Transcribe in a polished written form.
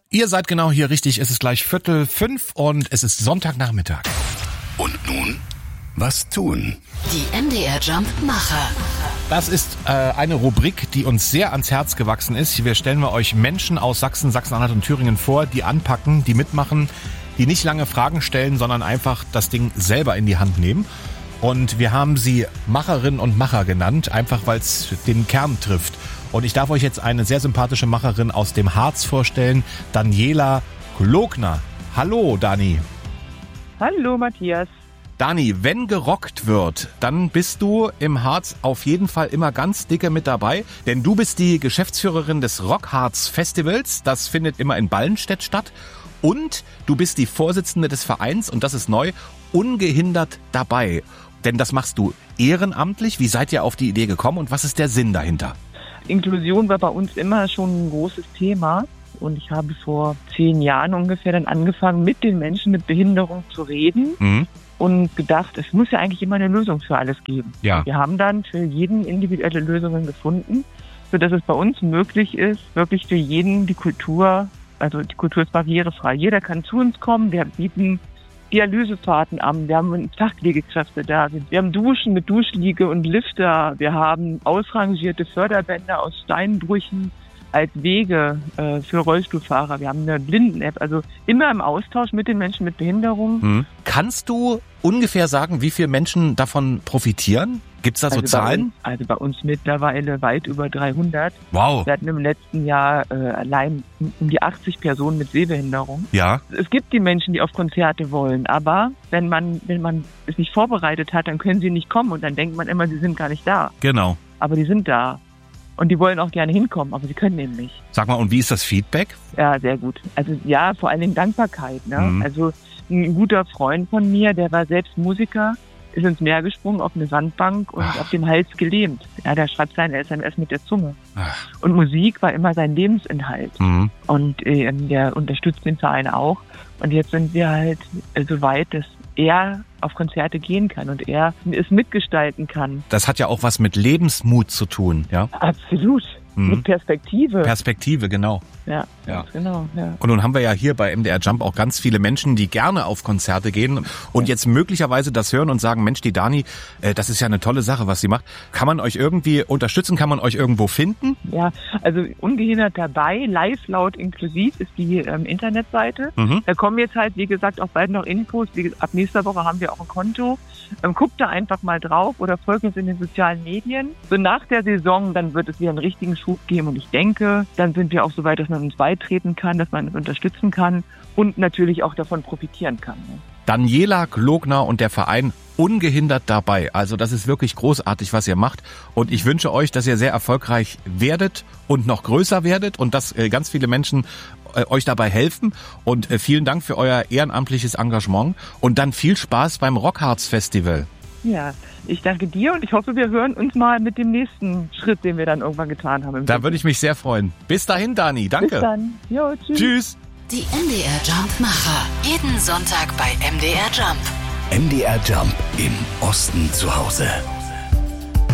Ihr seid genau hier richtig. Es ist gleich 4:45 und es ist Sonntagnachmittag. Und nun, was tun? Die MDR Jump Macher. Das ist eine Rubrik, die uns sehr ans Herz gewachsen ist. Wir stellen euch Menschen aus Sachsen, Sachsen-Anhalt und Thüringen vor, die anpacken, die mitmachen, die nicht lange Fragen stellen, sondern einfach das Ding selber in die Hand nehmen. Und wir haben sie Macherinnen und Macher genannt, einfach weil es den Kern trifft. Und ich darf euch jetzt eine sehr sympathische Macherin aus dem Harz vorstellen, Daniela Glogner. Hallo, Dani. Hallo, Matthias. Dani, wenn gerockt wird, dann bist du im Harz auf jeden Fall immer ganz dicke mit dabei, denn du bist die Geschäftsführerin des Rockharz Festivals. Das findet immer in Ballenstedt statt. Und du bist die Vorsitzende des Vereins, und das ist neu, Ungehindert dabei. Denn das machst du ehrenamtlich. Wie seid ihr auf die Idee gekommen und was ist der Sinn dahinter? Inklusion war bei uns immer schon ein großes Thema. Und ich habe vor 10 Jahren ungefähr dann angefangen, mit den Menschen mit Behinderung zu reden. Und gedacht, es muss ja eigentlich immer eine Lösung für alles geben. Ja. Wir haben dann für jeden individuelle Lösungen gefunden, sodass es bei uns möglich ist, wirklich für jeden die Kultur ist barrierefrei. Jeder kann zu uns kommen. Wir bieten Dialysefahrten an. Wir haben Fachpflegekräfte da. Wir haben Duschen mit Duschliege und Lifter. Wir haben ausrangierte Förderbänder aus Steinbrüchen als Wege für Rollstuhlfahrer. Wir haben eine Blinden-App. Also immer im Austausch mit den Menschen mit Behinderung. Kannst du ungefähr sagen, wie viele Menschen davon profitieren? Gibt es da so Zahlen? Bei uns mittlerweile weit über 300. Wow. Wir hatten im letzten Jahr allein um die 80 Personen mit Sehbehinderung. Ja. Es gibt die Menschen, die auf Konzerte wollen, aber wenn man es nicht vorbereitet hat, dann können sie nicht kommen und dann denkt man immer, sie sind gar nicht da. Genau. Aber die sind da. Und die wollen auch gerne hinkommen, aber sie können eben nicht. Sag mal, und wie ist das Feedback? Ja, sehr gut. Also ja, vor allen Dingen Dankbarkeit. Ne? Also ein guter Freund von mir, der war selbst Musiker, ist ins Meer gesprungen auf eine Sandbank und auf dem Hals gelähmt. Ja, der schreibt seine SMS mit der Zunge. Und Musik war immer sein Lebensinhalt. Und der unterstützt den Verein auch. Und jetzt sind wir halt so weit, dass er auf Konzerte gehen kann und er es mitgestalten kann. Das hat ja auch was mit Lebensmut zu tun, ja? Absolut. Mit Perspektive. Perspektive, genau. Ja. Genau. Ja. Und nun haben wir ja hier bei MDR Jump auch ganz viele Menschen, die gerne auf Konzerte gehen und jetzt möglicherweise das hören und sagen, Mensch, die Dani, das ist ja eine tolle Sache, was sie macht. Kann man euch irgendwie unterstützen? Kann man euch irgendwo finden? Ja, also Ungehindert dabei, live, laut, inklusiv ist die Internetseite. Da kommen jetzt halt, wie gesagt, auch bald noch Infos. Ab nächster Woche haben wir auch ein Konto. Guckt da einfach mal drauf oder folgt uns in den sozialen Medien. So nach der Saison, dann wird es wieder einen richtigen Schub geben und ich denke, dann sind wir auch so weit, dass man uns beitreten kann, dass man uns unterstützen kann und natürlich auch davon profitieren kann. Ne? Daniela Glogner und der Verein Ungehindert dabei. Also das ist wirklich großartig, was ihr macht. Und ich wünsche euch, dass ihr sehr erfolgreich werdet und noch größer werdet und dass ganz viele Menschen euch dabei helfen. Und vielen Dank für euer ehrenamtliches Engagement. Und dann viel Spaß beim Rockharz Festival. Ja, ich danke dir und ich hoffe, wir hören uns mal mit dem nächsten Schritt, den wir dann irgendwann getan haben. Da würde ich mich sehr freuen. Bis dahin, Dani. Danke. Bis dann. Jo, tschüss. Tschüss. Die MDR Jump Macher. Jeden Sonntag bei MDR Jump. MDR Jump im Osten zu Hause.